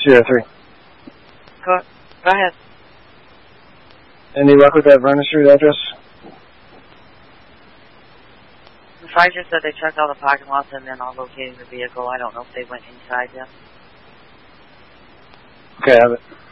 Sierra 3. Go ahead. Any luck with that Vernon Street address? The Pfizer said they checked all the parking lots and then all locating the vehicle. I don't know if they went inside yet. Okay, I have it.